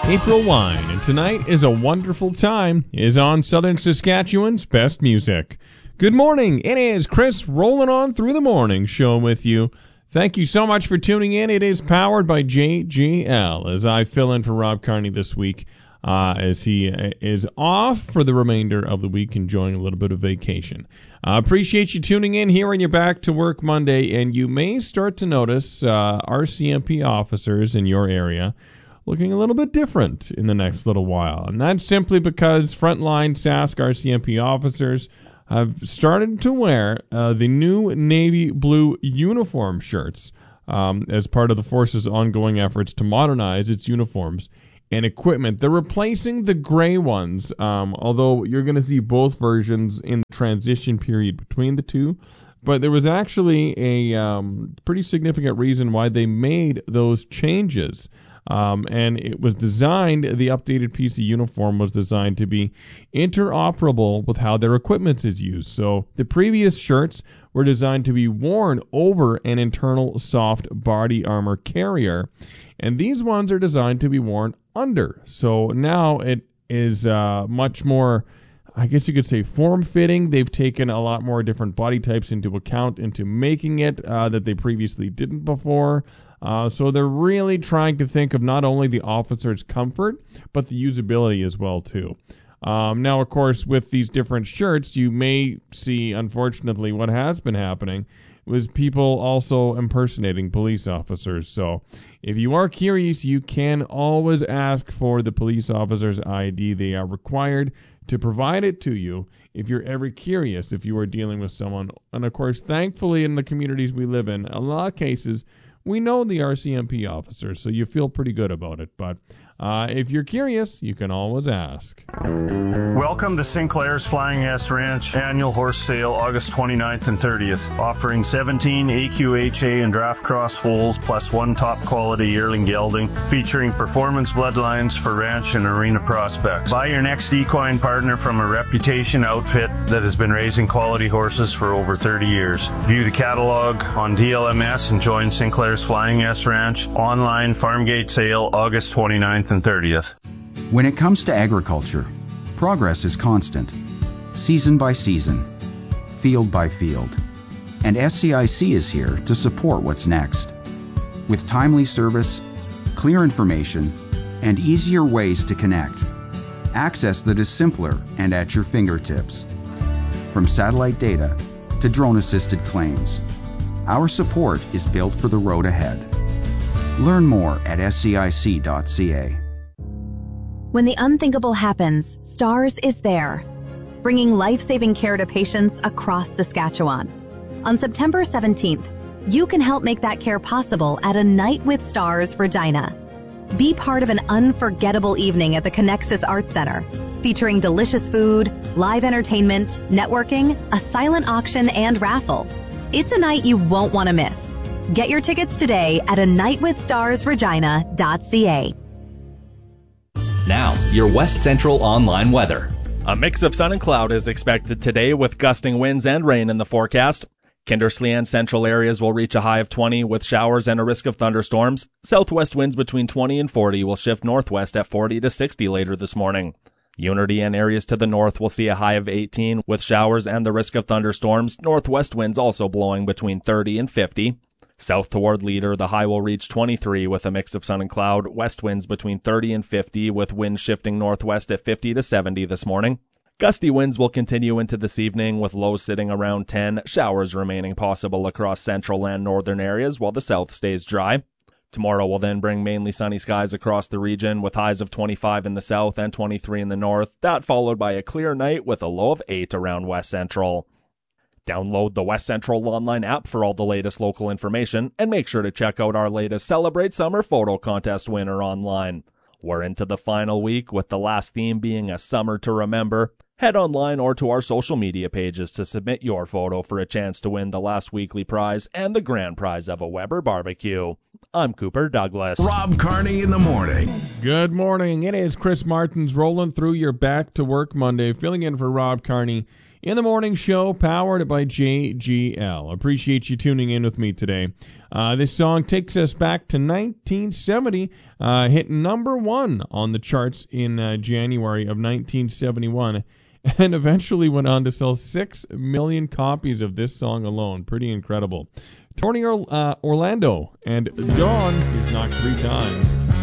April Wine, and tonight is a wonderful time is on Southern Saskatchewan's best music. Good morning, it is Chris rolling on through the morning show with you. Thank you so much for tuning in. It is powered by JGL as I fill in for Rob Carney this week as he is off for the remainder of the week, enjoying a little bit of vacation. Appreciate you tuning in here on your Back to Work Monday, and you may start to notice RCMP officers in your area looking a little bit different in the next little while. And that's simply because frontline Sask RCMP officers have started to wear the new navy blue uniform shirts as part of the force's ongoing efforts to modernize its uniforms and equipment. They're replacing the gray ones, although you're going to see both versions in the transition period between the two. But there was actually a pretty significant reason why they made those changes. And it was designed, the updated piece of uniform was designed to be interoperable with how their equipment is used. So the previous shirts were designed to be worn over an internal soft body armor carrier, and these ones are designed to be worn under. So now it is much more, I guess you could say, form-fitting. They've taken a lot more different body types into account into making it that they previously didn't before. So they're really trying to think of not only the officer's comfort, but the usability as well, too. Now, of course, with these different shirts, you may see, unfortunately, what has been happening was people also impersonating police officers. So if you are curious, you can always ask for the police officer's ID. They are required to provide it to you if you're ever curious if you are dealing with someone. And, of course, thankfully, in the communities we live in, a lot of cases, we know the RCMP officers, so you feel pretty good about it. But if you're curious, you can always ask. Welcome to Sinclair's Flying S Ranch annual horse sale, August 29th and 30th, offering 17 AQHA and draft cross foals plus one top quality yearling gelding, featuring performance bloodlines for ranch and arena prospects. Buy your next equine partner from a reputation outfit that has been raising quality horses for over 30 years. View the catalog on DLMS and join Sinclair's Flying S Ranch online farm gate sale, August 29th and 30th. When it comes to agriculture, progress is constant, season by season, field by field, and SCIC is here to support what's next. With timely service, clear information, and easier ways to connect, access that is simpler and at your fingertips. From satellite data to drone-assisted claims, our support is built for the road ahead. Learn more at scic.ca. When the unthinkable happens, STARS is there, bringing life-saving care to patients across Saskatchewan. On September 17th, you can help make that care possible at A Night with Stars Regina. Be part of an unforgettable evening at the Connexus Arts Center, featuring delicious food, live entertainment, networking, a silent auction, and raffle. It's a night you won't want to miss. Get your tickets today at anightwithstarsregina.ca. Now, your West Central online weather. A mix of sun and cloud is expected today with gusting winds and rain in the forecast. Kindersley and central areas will reach a high of 20 with showers and a risk of thunderstorms. Southwest winds between 20 and 40 will shift northwest at 40 to 60 later this morning. Unity and areas to the north will see a high of 18 with showers and the risk of thunderstorms. Northwest winds also blowing between 30 and 50. South toward Leader, the high will reach 23 with a mix of sun and cloud. West winds between 30 and 50 with winds shifting northwest at 50 to 70 this morning. Gusty winds will continue into this evening with lows sitting around 10, showers remaining possible across central and northern areas while the south stays dry. Tomorrow will then bring mainly sunny skies across the region with highs of 25 in the south and 23 in the north. That followed by a clear night with a low of 8 around West Central. Download the West Central online app for all the latest local information, and make sure to check out our latest Celebrate Summer Photo Contest winner online. We're into the final week, with the last theme being a summer to remember. Head online or to our social media pages to submit your photo for a chance to win the last weekly prize and the grand prize of a Weber barbecue. I'm Cooper Douglas. Rob Carney in the morning. Good morning. It is Chris Martins rolling through your Back to Work Monday, filling in for Rob Carney in the morning show powered by JGL. Appreciate you tuning in with me today. This song takes us back to 1970, hit number 1 on the charts in January of 1971, and eventually went on to sell 6 million copies of this song alone. Pretty incredible. Tony Orlando and Dawn is knocked 3 times.